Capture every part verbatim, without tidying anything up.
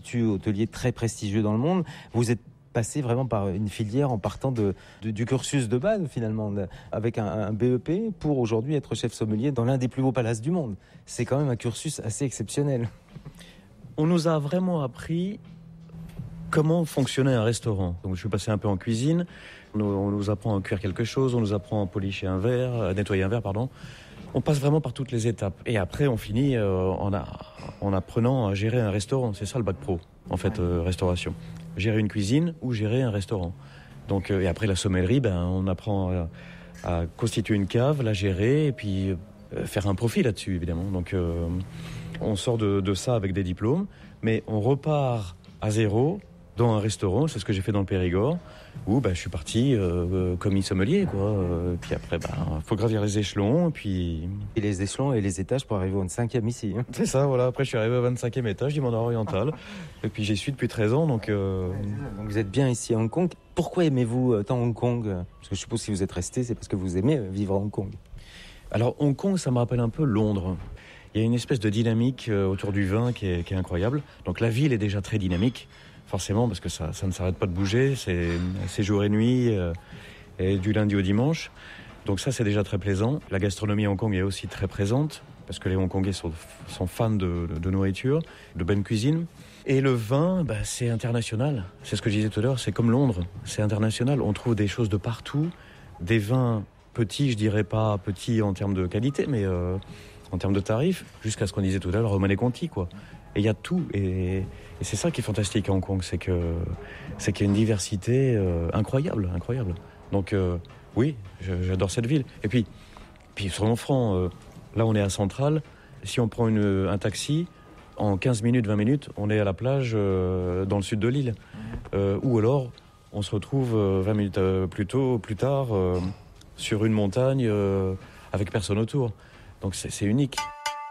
instituts hôteliers très prestigieux dans le monde. Vous êtes passé vraiment par une filière en partant de, de, du cursus de base finalement, avec un, un B E P pour aujourd'hui être chef sommelier dans l'un des plus beaux palaces du monde. C'est quand même un cursus assez exceptionnel. On nous a vraiment appris comment fonctionnait un restaurant. Donc je suis passé un peu en cuisine, on, on nous apprend à cuire quelque chose, on nous apprend à policher un verre, à nettoyer un verre, pardon. On passe vraiment par toutes les étapes. Et après, on finit euh, en, a, en apprenant à gérer un restaurant. C'est ça le bac pro, en fait, euh, restauration. Gérer une cuisine ou gérer un restaurant. Donc, euh, et après la sommellerie, ben, on apprend à, à constituer une cave, la gérer et puis euh, faire un profit là-dessus, évidemment. Donc, euh, on sort de, de ça avec des diplômes, mais on repart à zéro dans un restaurant. C'est ce que j'ai fait dans le Périgord, où ben, je suis parti euh, commis sommelier, quoi. Euh, puis après, ben, faut gravir les échelons, et puis... Et les échelons et les étages pour arriver au vingt-cinquième ici. Hein. C'est ça, voilà. Après, je suis arrivé au vingt-cinquième étage du Mandarin oriental. Et puis, j'y suis depuis treize ans, donc... Euh... Donc vous êtes bien ici à Hong Kong. Pourquoi aimez-vous tant Hong Kong ? Parce que je suppose que si vous êtes resté, c'est parce que vous aimez vivre à Hong Kong. Alors, Hong Kong, ça me rappelle un peu Londres. Il y a une espèce de dynamique autour du vin qui est, qui est incroyable. Donc, la ville est déjà très dynamique. Forcément, parce que ça, ça ne s'arrête pas de bouger, c'est, c'est jour et nuit, euh, et du lundi au dimanche. Donc ça, c'est déjà très plaisant. La gastronomie à Hong Kong est aussi très présente, parce que les Hongkongais sont, sont fans de, de, de nourriture, de bonne cuisine. Et le vin, bah, c'est international. C'est ce que je disais tout à l'heure, c'est comme Londres, c'est international. On trouve des choses de partout, des vins petits, je dirais pas petits en termes de qualité, mais euh, en termes de tarifs, jusqu'à ce qu'on disait tout à l'heure, Romanée Conti, quoi. Et il y a tout, et, et c'est ça qui est fantastique à Hong Kong, c'est que c'est qu'il y a une diversité euh, incroyable, incroyable. Donc euh, oui, je, j'adore cette ville. Et puis, puis soyons francs, euh, là on est à Central. Si on prend une, un taxi, en quinze minutes, vingt minutes, on est à la plage euh, dans le sud de l'île. Euh, ou alors, on se retrouve euh, vingt minutes euh, plus tôt, plus tard, euh, sur une montagne euh, avec personne autour. Donc c'est, c'est unique.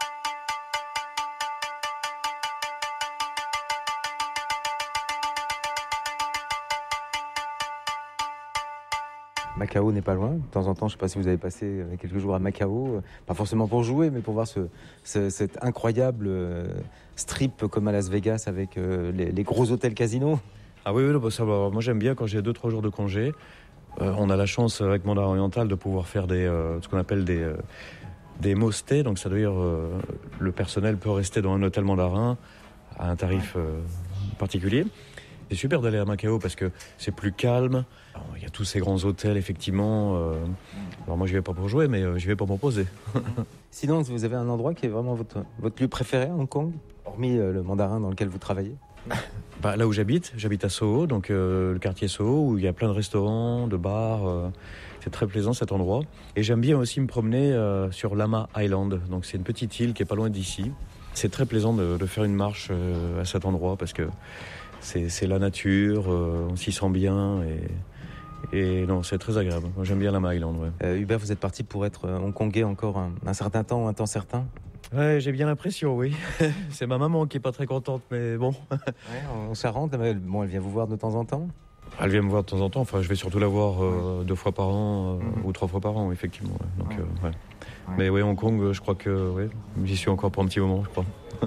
Macao n'est pas loin. De temps en temps, je ne sais pas si vous avez passé quelques jours à Macao, pas forcément pour jouer, mais pour voir ce, ce, cet incroyable strip comme à Las Vegas avec les, les gros hôtels casinos. Ah oui, oui, ça va. Moi j'aime bien quand j'ai deux trois jours de congé. Euh, on a la chance avec Mandarin Oriental de pouvoir faire des, euh, ce qu'on appelle des, euh, des mostés. Donc ça veut dire euh, le personnel peut rester dans un hôtel mandarin à un tarif euh, particulier. C'est super d'aller à Macao parce que c'est plus calme. Alors, il y a tous ces grands hôtels, effectivement. Euh... Alors moi, je n'y vais pas pour jouer, mais euh, j'y vais pour m'en poser. Sinon, vous avez un endroit qui est vraiment votre, votre lieu préféré à Hong Kong, hormis euh, le mandarin dans lequel vous travaillez? Bah, là où j'habite, j'habite à Soho, donc euh, le quartier Soho, où il y a plein de restaurants, de bars. Euh, c'est très plaisant cet endroit. Et j'aime bien aussi me promener euh, sur Lama Island. Donc c'est une petite île qui est pas loin d'ici. C'est très plaisant de, de faire une marche euh, à cet endroit parce que C'est, c'est la nature, euh, on s'y sent bien et, et non, c'est très agréable. Moi, j'aime bien Lama Island. Ouais. Euh, Hubert, vous êtes parti pour être hongkongais encore un, un certain temps, un temps certain? Ouais, j'ai bien l'impression, oui. C'est ma maman qui est pas très contente, mais bon. Ouais, on s'arrête. Bon, elle vient vous voir de temps en temps? Elle vient me voir de temps en temps. Enfin, je vais surtout la voir euh, deux fois par an euh, mmh. ou trois fois par an, effectivement. Ouais. Donc, ouais. Euh, ouais. Ouais. Mais oui, Hong Kong, je crois que ouais, j'y suis encore pour un petit moment, je crois.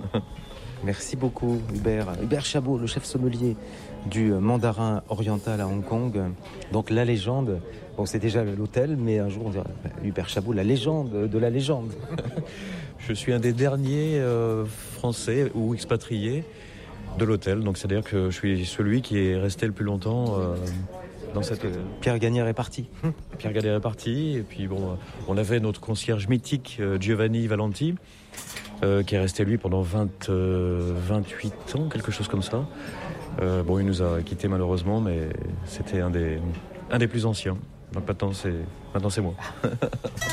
Merci beaucoup, Hubert. Hubert Chabot, le chef sommelier du Mandarin Oriental à Hong Kong. Donc la légende, bon c'est déjà l'hôtel, mais un jour on dira Hubert Chabot, la légende de la légende. Je suis un des derniers euh, Français ou expatriés de l'hôtel, donc c'est-à-dire que je suis celui qui est resté le plus longtemps euh, dans cette hôtel. Pierre Gagnère est parti. Pierre Gagnère est parti, et puis bon, on avait notre concierge mythique euh, Giovanni Valenti. Euh, qui est resté lui pendant vingt, euh, vingt-huit ans, quelque chose comme ça. Euh, bon, il nous a quittés malheureusement, mais c'était un des, un des plus anciens. Donc maintenant c'est, maintenant c'est moi.